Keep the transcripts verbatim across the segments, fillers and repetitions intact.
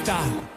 città.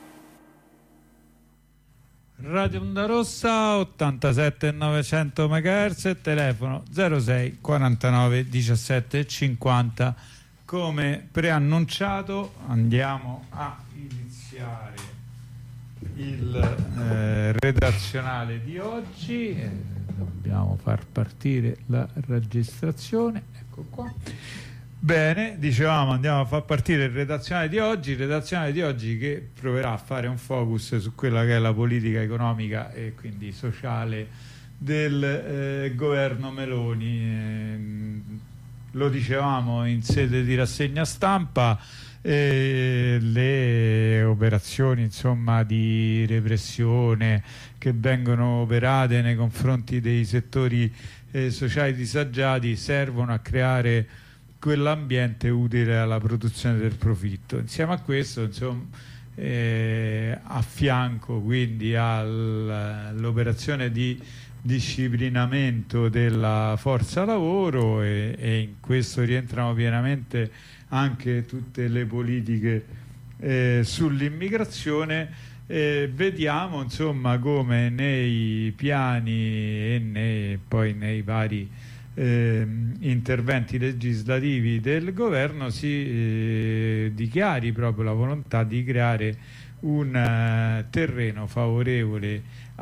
Radio Onda Rossa ottantasette e novecento megahertz, telefono zero sei quarantanove diciassette cinquanta. Come preannunciato andiamo a iniziare il eh, redazionale di oggi. Eh, dobbiamo far partire la registrazione, ecco qua. Bene, dicevamo andiamo a far partire il redazionale di oggi, il redazionale di oggi che proverà a fare un focus su quella che è la politica economica e quindi sociale del eh, governo Meloni. Eh, lo dicevamo in sede di rassegna stampa, eh, le operazioni insomma di repressione che vengono operate nei confronti dei settori eh, sociali disagiati servono a creare quell'ambiente utile alla produzione del profitto. Insieme a questo, insomma, eh, a fianco quindi all'operazione di disciplinamento della forza lavoro, e, e in questo rientrano pienamente anche tutte le politiche eh, sull'immigrazione. Eh, vediamo insomma come nei piani e nei, poi nei vari Eh, interventi legislativi del governo si eh, dichiari proprio la volontà di creare un uh, terreno favorevole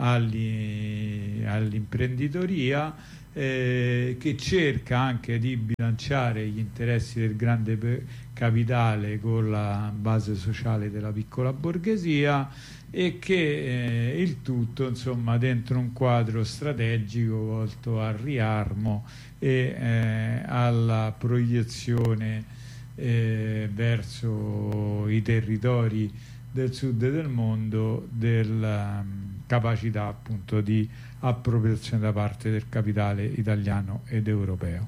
all'imprenditoria eh, che cerca anche di bilanciare gli interessi del grande capitale con la base sociale della piccola borghesia, e che eh, il tutto insomma dentro un quadro strategico volto al riarmo e eh, alla proiezione eh, verso i territori del sud del mondo della um, capacità appunto di appropriazione da parte del capitale italiano ed europeo.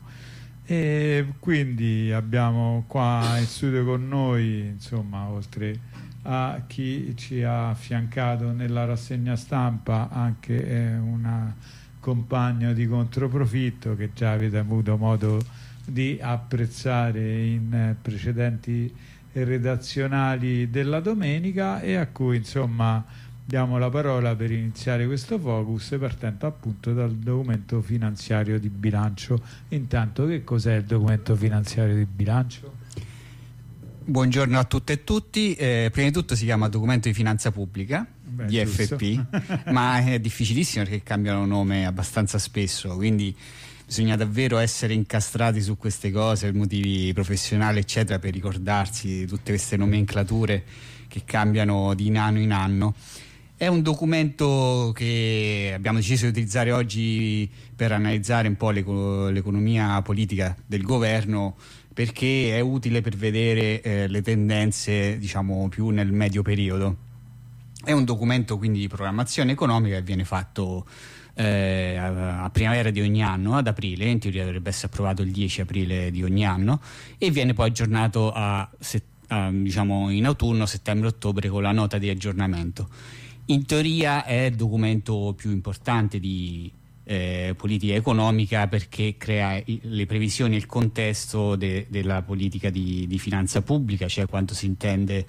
E quindi abbiamo qua in studio con noi, insomma, oltre a chi ci ha affiancato nella rassegna stampa, anche eh, una compagno di controprofitto che già avete avuto modo di apprezzare in eh, precedenti redazionali della domenica, e a cui insomma diamo la parola per iniziare questo focus partendo appunto dal documento finanziario di bilancio. Intanto, che cos'è il documento finanziario di bilancio? Buongiorno a tutte e tutti. Eh, prima di tutto si chiama documento di finanza pubblica, Beh, D F P, ma è difficilissimo perché cambiano nome abbastanza spesso, quindi bisogna davvero essere incastrati su queste cose per motivi professionali eccetera, per ricordarsi di tutte queste nomenclature che cambiano di anno in anno. È un documento che abbiamo deciso di utilizzare oggi per analizzare un po' l'eco- l'economia politica del governo, perché è utile per vedere eh, le tendenze, diciamo, più nel medio periodo. È un documento quindi di programmazione economica che viene fatto eh, a, a primavera di ogni anno, ad aprile, in teoria dovrebbe essere approvato il dieci aprile di ogni anno, e viene poi aggiornato a, a, diciamo, in autunno, settembre-ottobre, con la nota di aggiornamento. In teoria è il documento più importante di Eh, politica economica, perché crea i, le previsioni e il contesto de, della politica di, di finanza pubblica, cioè quanto si intende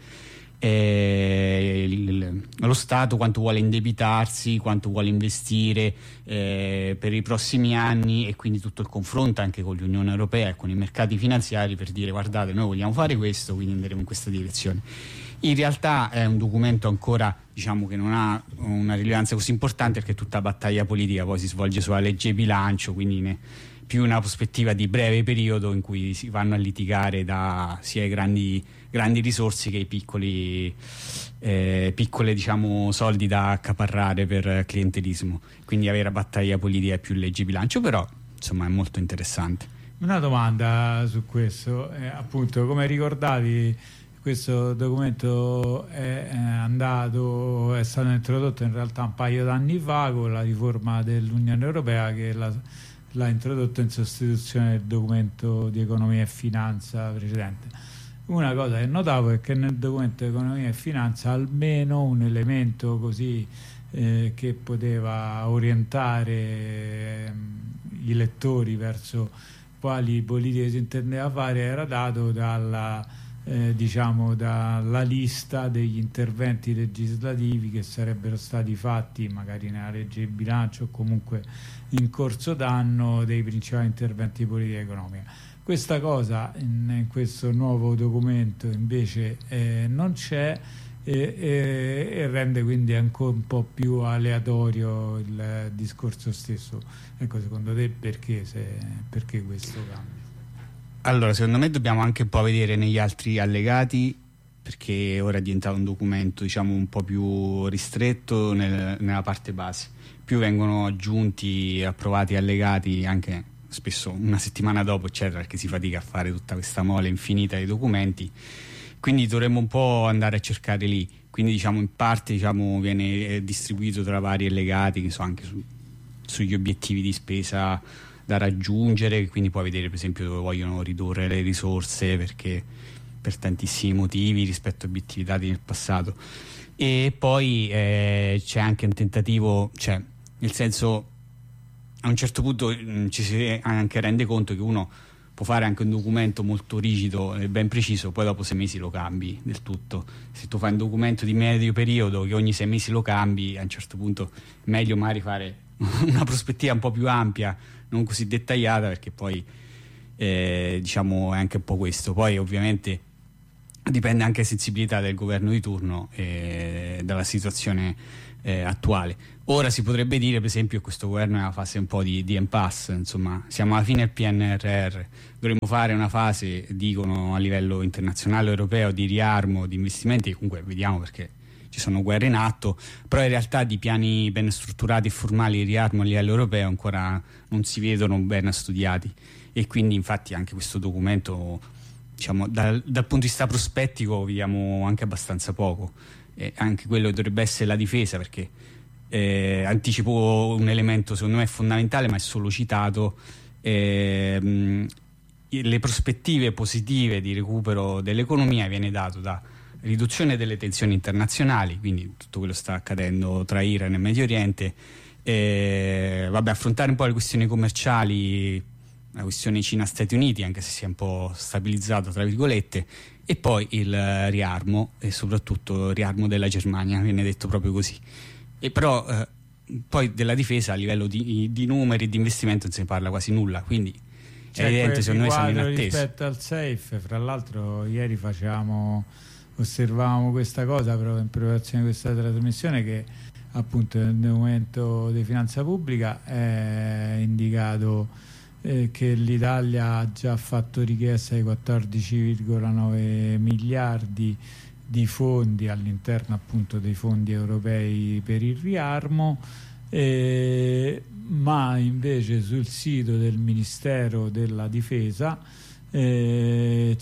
eh, il, lo Stato, quanto vuole indebitarsi, quanto vuole investire eh, per i prossimi anni, e quindi tutto il confronto anche con l'Unione Europea e con i mercati finanziari per dire: guardate, noi vogliamo fare questo, quindi andremo in questa direzione. In realtà è un documento ancora, diciamo, che non ha una rilevanza così importante, perché tutta la battaglia politica poi si svolge sulla legge bilancio, quindi ne, più una prospettiva di breve periodo in cui si vanno a litigare da sia i grandi, grandi risorse che i piccoli eh, piccole, diciamo, soldi da accaparrare per clientelismo. Quindi avere battaglia politica è più legge bilancio, però insomma è molto interessante. Una domanda su questo, eh, appunto, come ricordavi, questo documento è andato, è stato introdotto in realtà un paio d'anni fa con la riforma dell'Unione Europea, che l'ha introdotto in sostituzione del documento di economia e finanza precedente. Una cosa che notavo è che nel documento di economia e finanza almeno un elemento così eh, che poteva orientare eh, i lettori verso quali politiche si intendeva fare era dato dalla eh, diciamo dalla lista degli interventi legislativi che sarebbero stati fatti magari nella legge di bilancio o comunque in corso d'anno dei principali interventi di politica economica. Questa cosa in, in questo nuovo documento invece eh, non c'è e, e, e rende quindi ancora un po' più aleatorio il discorso stesso. Ecco, secondo te perché, se, perché questo cambio? Allora, secondo me dobbiamo anche un po' vedere negli altri allegati, perché ora è diventato un documento, diciamo, un po' più ristretto nel, nella parte base. Più vengono aggiunti, approvati allegati anche spesso una settimana dopo, eccetera, perché si fatica a fare tutta questa mole infinita di documenti. Quindi dovremmo un po' andare a cercare lì. Quindi, diciamo, in parte, diciamo, viene distribuito tra vari allegati, che so, anche su, sugli obiettivi di spesa da raggiungere, quindi puoi vedere per esempio dove vogliono ridurre le risorse perché per tantissimi motivi rispetto a obiettivi dati nel passato. E poi eh, c'è anche un tentativo, cioè nel senso, a un certo punto mh, ci si anche rende conto che uno può fare anche un documento molto rigido e ben preciso, poi dopo sei mesi lo cambi del tutto. Se tu fai un documento di medio periodo che ogni sei mesi lo cambi, a un certo punto è meglio magari fare una prospettiva un po' più ampia, non così dettagliata, perché poi eh, diciamo è anche un po' questo. Poi ovviamente dipende anche la sensibilità del governo di turno e dalla situazione eh, attuale. Ora si potrebbe dire per esempio che questo governo è una fase un po' di, di impasse, insomma siamo alla fine del P N R R, dovremmo fare una fase, dicono a livello internazionale europeo, di riarmo, di investimenti, che comunque vediamo perché ci sono guerre in atto, però in realtà di piani ben strutturati e formali di riarmo a livello europeo ancora non si vedono ben studiati, e quindi infatti anche questo documento, diciamo, dal, dal punto di vista prospettico vediamo anche abbastanza poco. E anche quello dovrebbe essere la difesa, perché eh, anticipo un elemento secondo me fondamentale ma è solo citato, eh, mh, le prospettive positive di recupero dell'economia viene dato da riduzione delle tensioni internazionali, quindi tutto quello che sta accadendo tra Iran e Medio Oriente, eh, vabbè, affrontare un po' le questioni commerciali, la questione Cina-Stati Uniti, anche se si è un po' stabilizzato tra virgolette, e poi il riarmo, e soprattutto il riarmo della Germania, viene detto proprio così. E però eh, poi della difesa a livello di, di numeri, di investimento non se ne parla quasi nulla, quindi cioè, è evidente, secondo me siamo in attesa. Rispetto al SAFE, fra l'altro ieri facevamo osservavamo questa cosa proprio in preparazione di questa trasmissione, che appunto nel documento di finanza pubblica è indicato eh, che l'Italia ha già fatto richiesta di quattordici virgola nove miliardi di fondi all'interno appunto dei fondi europei per il riarmo, eh, ma invece sul sito del Ministero della Difesa Eh,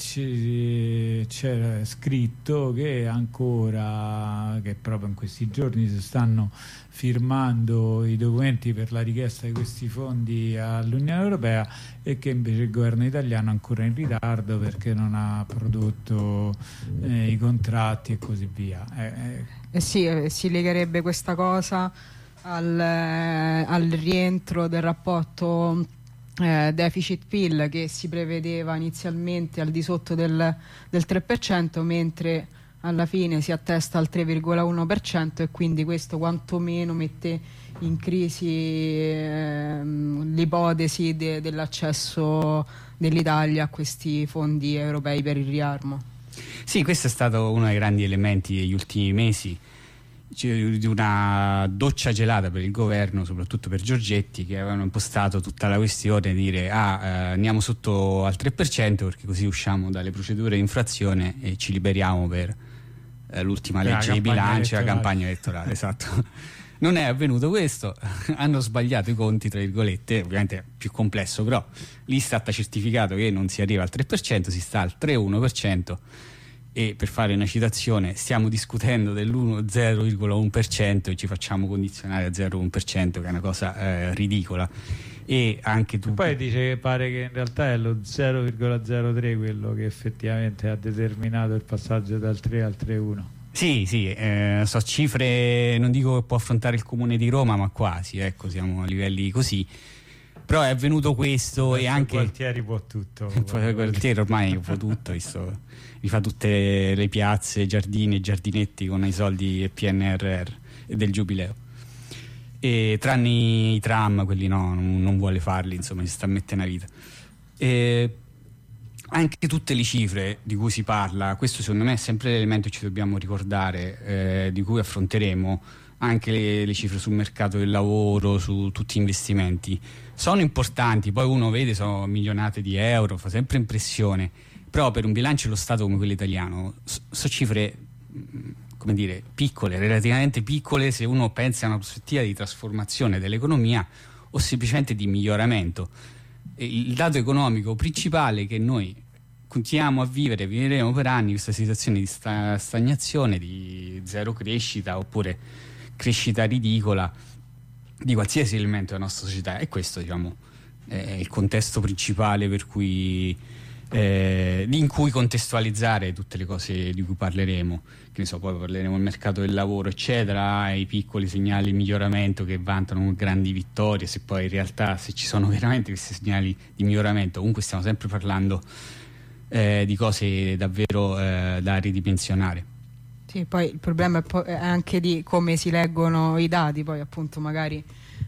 c'era scritto che ancora, che proprio in questi giorni si stanno firmando i documenti per la richiesta di questi fondi all'Unione Europea, e che invece il governo italiano è ancora in ritardo perché non ha prodotto eh, i contratti e così via. Eh, eh. Eh sì, eh, si legherebbe questa cosa al, eh, al rientro del rapporto Eh, deficit P I L, che si prevedeva inizialmente al di sotto del, del tre per cento, mentre alla fine si attesta al tre virgola uno per cento, e quindi questo quantomeno mette in crisi eh, l'ipotesi de, dell'accesso dell'Italia a questi fondi europei per il riarmo. Sì, questo è stato uno dei grandi elementi degli ultimi mesi, di una doccia gelata per il governo, soprattutto per Giorgetti, che avevano impostato tutta la questione di dire ah, eh, andiamo sotto al tre per cento perché così usciamo dalle procedure di infrazione e ci liberiamo per eh, l'ultima legge di bilancio e la campagna elettorale. Esatto. Non è avvenuto questo, hanno sbagliato i conti, tra virgolette, ovviamente è più complesso, però l'Istat ha certificato che non si arriva al tre per cento, si sta al tre virgola uno per cento. E per fare una citazione, stiamo discutendo dell'uno zero virgola uno per cento e ci facciamo condizionare a zero virgola uno per cento, che è una cosa eh, ridicola. E anche tu. E poi dice che pare che in realtà è lo zero virgola zero tre quello che effettivamente ha determinato il passaggio dal tre al tre virgola uno. Sì, sì, eh, so cifre, non dico che può affrontare il comune di Roma, ma quasi, ecco, siamo a livelli così. Però è avvenuto questo e anche Gualtieri può tutto. Gualtieri ormai può tutto, visto, rifà tutte le piazze, giardini e giardinetti con i soldi del P N R R e del Giubileo. E tranne i tram, quelli no, non, non vuole farli, insomma, si sta mettendo a vita. E anche tutte le cifre di cui si parla, questo secondo me è sempre l'elemento che ci dobbiamo ricordare, eh, di cui affronteremo anche le, le cifre sul mercato del lavoro, su tutti gli investimenti. Sono importanti, poi uno vede sono milionate di euro, fa sempre impressione, però per un bilancio dello Stato come quello italiano sono cifre, come dire, piccole, relativamente piccole se uno pensa a una prospettiva di trasformazione dell'economia o semplicemente di miglioramento. E il dato economico principale è che noi continuiamo a vivere, vivremo per anni questa situazione di sta- stagnazione, di zero crescita oppure crescita ridicola di qualsiasi elemento della nostra società, e questo, diciamo, è il contesto principale per cui eh, in cui contestualizzare tutte le cose di cui parleremo. Che ne so, poi parleremo del mercato del lavoro eccetera, i piccoli segnali di miglioramento che vantano grandi vittorie, se poi in realtà se ci sono veramente questi segnali di miglioramento. Comunque stiamo sempre parlando eh, di cose davvero eh, da ridimensionare. Sì, poi il problema è, po- è anche di come si leggono i dati, poi appunto magari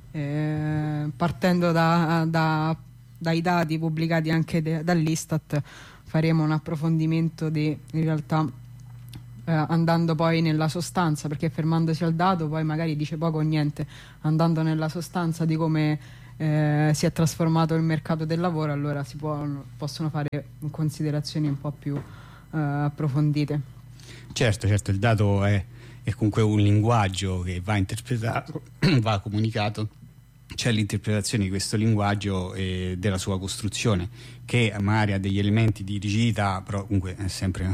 eh, partendo da, da, dai dati pubblicati anche de- dall'Istat faremo un approfondimento di, in realtà eh, andando poi nella sostanza, perché fermandosi al dato poi magari dice poco o niente, andando nella sostanza di come eh, si è trasformato il mercato del lavoro, allora si può, possono fare considerazioni un po' più eh, approfondite. Certo, certo, il dato è, è comunque un linguaggio che va interpretato, va comunicato. C'è l'interpretazione di questo linguaggio e della sua costruzione, che magari ha degli elementi di rigidità, però comunque è sempre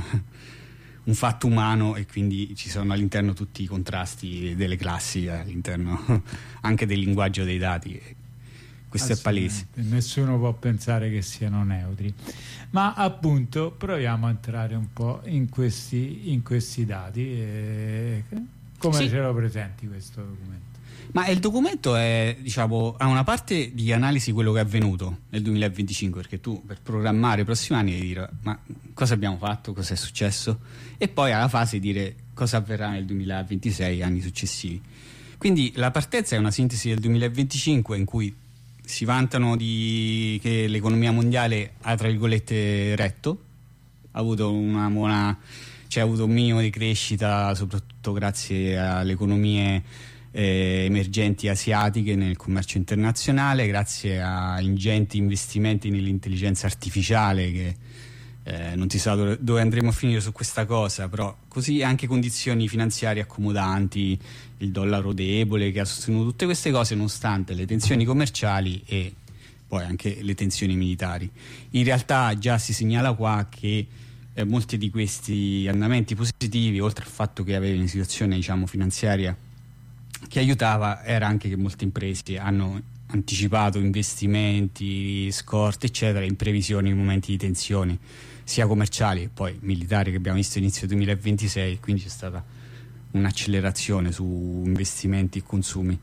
un fatto umano, e quindi ci sono all'interno tutti i contrasti delle classi, all'interno anche del linguaggio dei dati. Questo è palese. Nessuno può pensare che siano neutri, ma appunto proviamo a entrare un po' in questi, in questi dati. E come sì. Ce lo presenti questo documento? Ma il documento è, diciamo, ha una parte di analisi di quello che è avvenuto nel duemilaventicinque, perché tu per programmare i prossimi anni devi dire ma cosa abbiamo fatto, cosa è successo, e poi alla fase di dire cosa avverrà nel duemilaventisei, anni successivi. Quindi la partenza è una sintesi del duemilaventicinque in cui si vantano di che l'economia mondiale ha, tra virgolette, retto, ha avuto una buona, cioè ha avuto un minimo di crescita soprattutto grazie alle economie eh, emergenti asiatiche nel commercio internazionale, grazie a ingenti investimenti nell'intelligenza artificiale che eh, non si sa dove, dove andremo a finire su questa cosa, però così anche condizioni finanziarie accomodanti, il dollaro debole che ha sostenuto tutte queste cose nonostante le tensioni commerciali e poi anche le tensioni militari. In realtà già si segnala qua che eh, molti di questi andamenti positivi, oltre al fatto che avevi una situazione, diciamo, finanziaria che aiutava, era anche che molte imprese hanno anticipato investimenti, scorte eccetera in previsione in momenti di tensioni sia commerciali e poi militari che abbiamo visto inizio duemilaventisei, quindi c'è stata un'accelerazione su investimenti e consumi,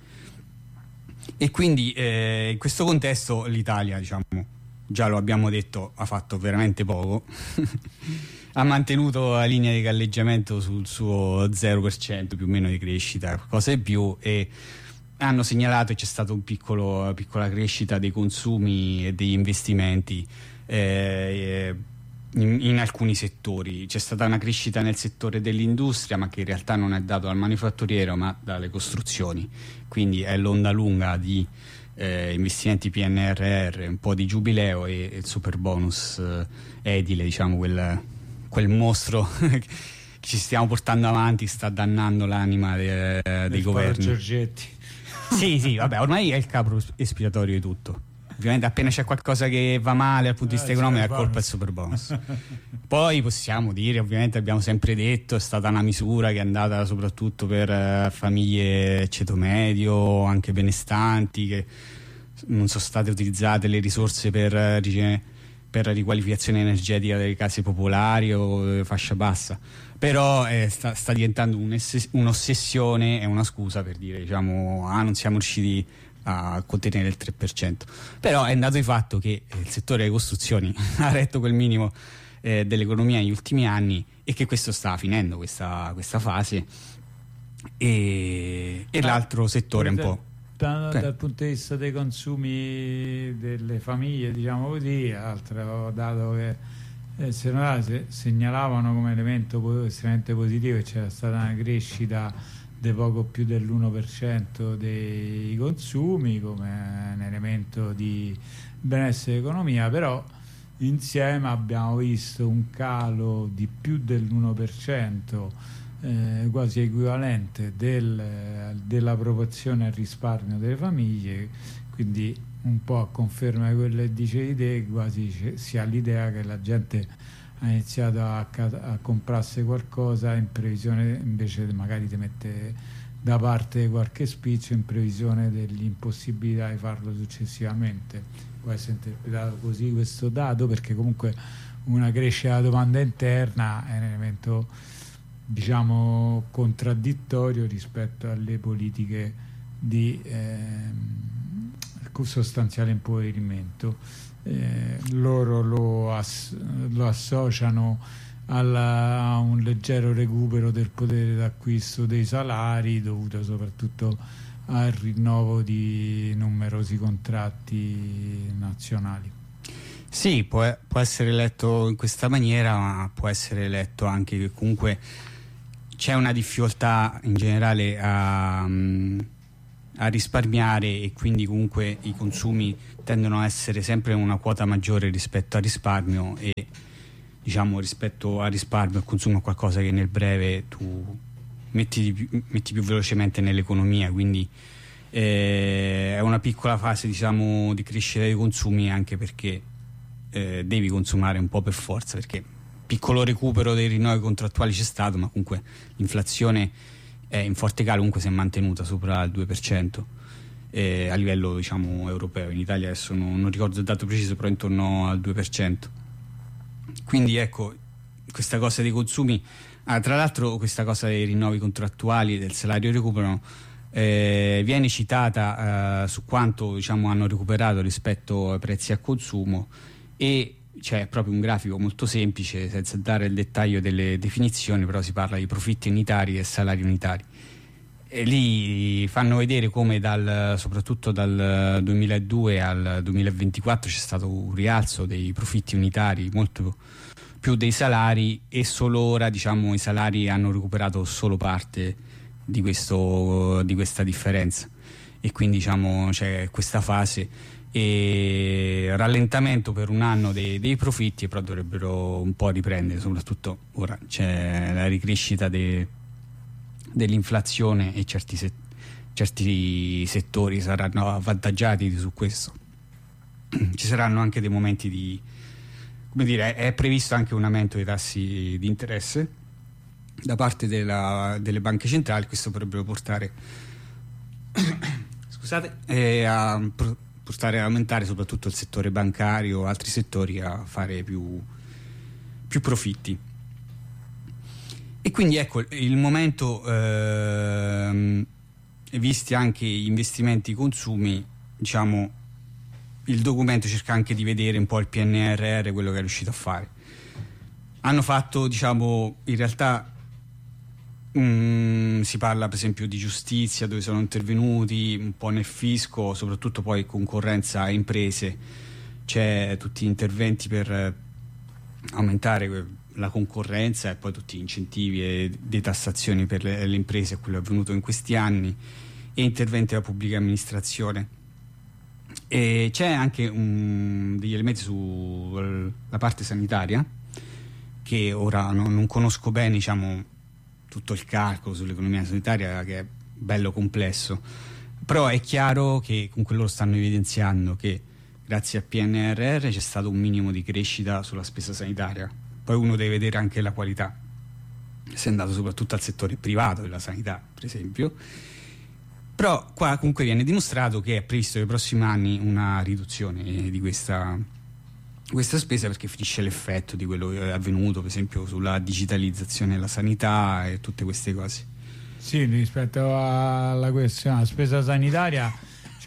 e quindi eh, in questo contesto l'Italia, diciamo, già lo abbiamo detto, ha fatto veramente poco ha mantenuto la linea di galleggiamento sul suo zero per cento più o meno di crescita, cosa in più, e hanno segnalato che c'è stata un piccolo, una piccola crescita dei consumi e degli investimenti eh, in, in alcuni settori. C'è stata una crescita nel settore dell'industria, ma che in realtà non è dato dal manifatturiero ma dalle costruzioni, quindi è l'onda lunga di eh, investimenti P N R R, un po' di Giubileo e, e il super bonus eh, edile, diciamo quel, quel mostro che ci stiamo portando avanti, sta dannando l'anima de, dei governi. Giorgetti. Sì, sì, vabbè, ormai è il capro espiatorio di tutto. Ovviamente appena c'è qualcosa che va male dal punto di vista eh, economico è colpa del super bonus. Poi possiamo dire, ovviamente abbiamo sempre detto, è stata una misura che è andata soprattutto per uh, famiglie ceto medio, anche benestanti, che non sono state utilizzate le risorse per, uh, per la riqualificazione energetica delle case popolari o fascia bassa. Però eh, sta, sta diventando un'ossessione e una scusa per dire, diciamo, ah, non siamo riusciti a contenere il tre per cento. Però è dato di fatto che il settore delle costruzioni ha retto quel minimo eh, dell'economia negli ultimi anni e che questo sta finendo questa, questa fase e, e l'altro settore un po' da, dal punto di vista dei consumi delle famiglie, diciamo così, altro dato che eh, se non se segnalavano come elemento estremamente positivo che c'era stata una crescita di poco più dell'uno per cento dei consumi come un elemento di benessere dell'economia, però insieme abbiamo visto un calo di più dell'uno per cento, eh, quasi equivalente del, della proporzione al risparmio delle famiglie, quindi un po' a conferma di quello che dicevi te, quasi si ha l'idea che la gente ha iniziato a, a comprarsi qualcosa in previsione, invece magari ti mette da parte qualche spiccio in previsione dell'impossibilità di farlo successivamente. Può essere interpretato così questo dato, perché comunque una crescita della domanda interna è un elemento, diciamo, contraddittorio rispetto alle politiche di ehm, sostanziale impoverimento. Eh, loro lo, ass- lo associano alla, a un leggero recupero del potere d'acquisto dei salari dovuto soprattutto al rinnovo di numerosi contratti nazionali. Sì, può, può essere letto in questa maniera, ma può essere letto anche che comunque c'è una difficoltà in generale a, a risparmiare e quindi comunque i consumi tendono a essere sempre una quota maggiore rispetto al risparmio e diciamo rispetto al risparmio il consumo è qualcosa che nel breve tu metti, più, metti più velocemente nell'economia, quindi eh, è una piccola fase diciamo di crescita dei consumi, anche perché eh, devi consumare un po' per forza, perché piccolo recupero dei rinnovi contrattuali c'è stato, ma comunque l'inflazione è in forte calo, comunque si è mantenuta sopra il due per cento eh, a livello diciamo europeo. In Italia adesso non, non ricordo il dato preciso, però intorno al due per cento. Quindi ecco, questa cosa dei consumi, ah, tra l'altro questa cosa dei rinnovi contrattuali del salario recupero eh, viene citata eh, su quanto diciamo hanno recuperato rispetto ai prezzi a consumo, e c'è proprio un grafico molto semplice senza dare il dettaglio delle definizioni, però si parla di profitti unitari e salari unitari, e lì fanno vedere come dal, soprattutto dal duemiladue al duemilaventiquattro c'è stato un rialzo dei profitti unitari molto più dei salari, e solo ora diciamo i salari hanno recuperato solo parte di, questo, di questa differenza, e quindi diciamo c'è questa fase e rallentamento per un anno dei, dei profitti, però dovrebbero un po' riprendere, soprattutto ora c'è la ricrescita de, dell'inflazione e certi, set, certi settori saranno avvantaggiati su questo. Ci saranno anche dei momenti di, come dire, è previsto anche un aumento dei tassi di interesse da parte della, delle banche centrali. Questo potrebbe portare scusate eh, a portare a aumentare soprattutto il settore bancario o altri settori a fare più, più profitti. E quindi ecco il momento, ehm, visti anche gli investimenti e i consumi, diciamo il documento cerca anche di vedere un po' il P N R R, quello che è riuscito a fare. Hanno fatto, diciamo, in realtà mm, si parla per esempio di giustizia, dove sono intervenuti un po' nel fisco, soprattutto poi concorrenza a imprese, c'è tutti gli interventi per aumentare la concorrenza e poi tutti gli incentivi e detassazioni per le, le imprese, quello è avvenuto in questi anni, e interventi della pubblica amministrazione. E c'è anche un, degli elementi sulla parte sanitaria che ora non, non conosco bene, diciamo, tutto il calcolo sull'economia sanitaria, che è bello complesso, però è chiaro che comunque loro stanno evidenziando che grazie al P N R R c'è stato un minimo di crescita sulla spesa sanitaria. Poi uno deve vedere anche la qualità, si è andato soprattutto al settore privato della sanità per esempio, però qua comunque viene dimostrato che è previsto nei prossimi anni una riduzione di questa, questa spesa, perché finisce l'effetto di quello che è avvenuto per esempio sulla digitalizzazione della sanità e tutte queste cose. Sì, rispetto alla questione della spesa sanitaria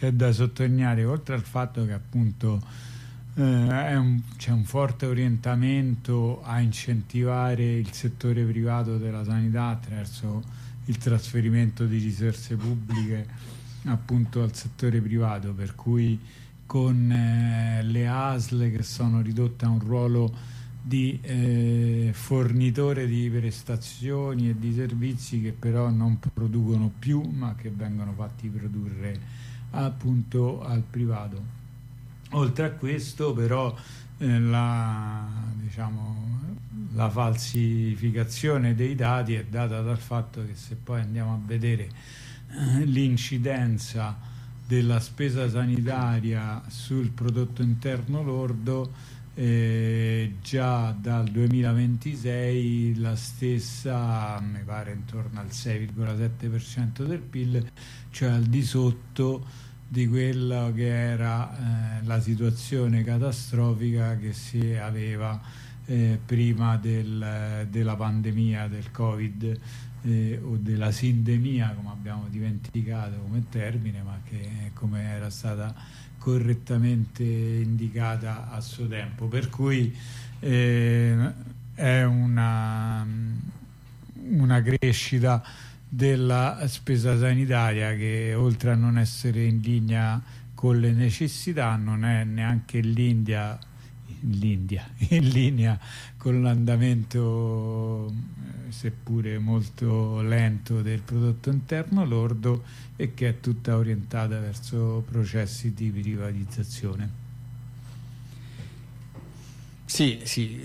c'è da sottolineare, oltre al fatto che appunto eh, è un, c'è un forte orientamento a incentivare il settore privato della sanità attraverso il trasferimento di risorse pubbliche appunto al settore privato, per cui con eh, le A S L che sono ridotte a un ruolo di eh, fornitore di prestazioni e di servizi che però non producono più, ma che vengono fatti produrre appunto al privato. Oltre a questo però eh, la, diciamo, la falsificazione dei dati è data dal fatto che, se poi andiamo a vedere eh, l'incidenza della spesa sanitaria sul prodotto interno lordo, Eh, già dal duemilaventisei la stessa, mi pare intorno al sei virgola sette per cento del P I L, cioè al di sotto di quella che era eh, la situazione catastrofica che si aveva eh, prima del, della pandemia del Covid eh, o della sindemia, come abbiamo dimenticato come termine, ma che come era stata correttamente indicata a suo tempo, per cui eh, è una, una crescita della spesa sanitaria che, oltre a non essere in linea con le necessità, non è neanche in linea, in linea, in linea con l'andamento seppure molto lento del prodotto interno lordo, e che è tutta orientata verso processi di privatizzazione. Sì, sì,